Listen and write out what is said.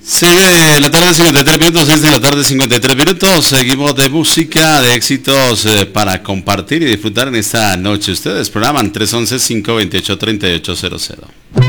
6 de la tarde, 53 minutos, 6 de la tarde, 53 minutos. Seguimos de música, de éxitos para compartir y disfrutar en esta noche. Ustedes programan 311-528-3800.